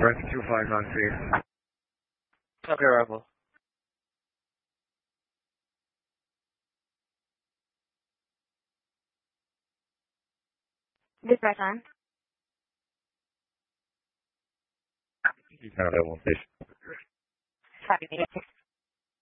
Rescue 593. Okay, arrival. Dispatch on. You kind of have one station. Copy, 86.